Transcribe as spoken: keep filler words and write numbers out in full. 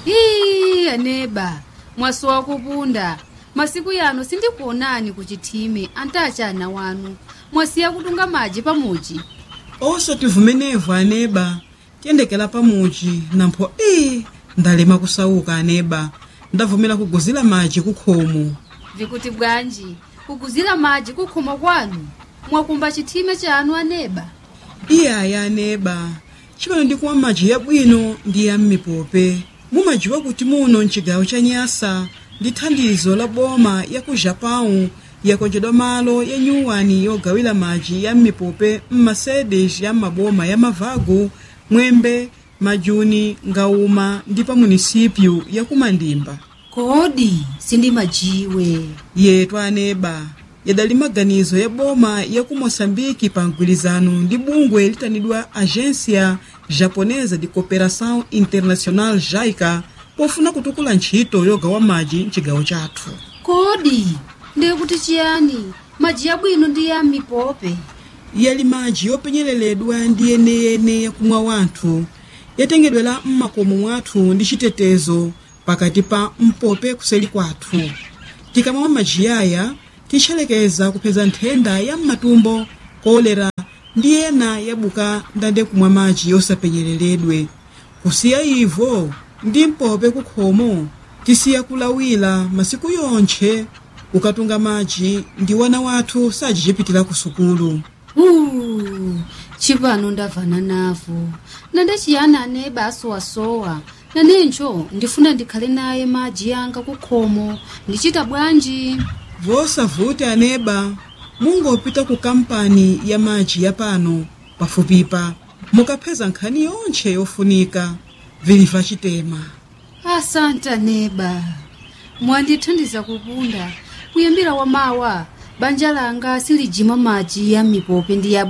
Ii, aneba, mwaso wakupunda. Masiku yano sindikuonani kuchithime antachana wanu. Mwasiya kutunga maji pamuchi. Osativumenevu aneba, tiyendekera pamuchi nampho ii ndalema kusauka aneba. Ndavumira kuguzira maji kukhomo. Vikuti bwanji, kuguzira maji kukhomo kwanu. Mwakumba chithime chanu aneba. Iyaya aneba, chimene ndikuwa maji yabwino ndi ya m'mipope. Mumajiwa kuti muno mchigawo cha Nyasa ndi thandizo la boma ya ku Japão yakonjedwa malo ya nyuwani yogawira maji ya m'mipope m'masedes ya maboma ya Mavago, Mwembe, Majuni, Ngauma ndi pa munisipyu ya Kumandimba. Kodi sindi majiwe. Yetu aneba, yadali maganizo ya boma ya ku Moçambique pa mgwirizano ndi bungwe litanidwa Agência Japonesa de Cooperação Internacional JICA pofuna kutukula ntchito yogawa maji mchigawo chathu. Kodi ndiye kuti chiyani maji yabwino ndi ya mipope? Yali maji yopenyereledwa ndi yeneyene yakumwa wanthu yatengedwera m'makomo mwathu ndi chitetezo pakati pa mpope kuseli kwathu. Tikamwa maji yaya tichelekeza kupeza nthenda ya matumbo, kolera ndi ena yabuka ndande kumwa maji yosapenyereledwe. Kusiya ivo ndi mpope kukhomo tisiya kulawira masiku yonche ukatunga maji ndi wana wathu sajichipitira ku sukulu. Uh, chipano ndavana navo. Nande chiyani aneba asowasowa. Nanencho ndifuna ndikhale naye maji yanga kukhomo. Ndichita bwanji? Vosa vute aneba, mungopita ku kampani ya maji ya pano pafupipa. Mukapeza nkhani yonche yofunika viliva chitema. Asanta neba. Mwandithandiza kupunda. Kuyambira wamawa banja langa silijima maji ya mipope ndi ya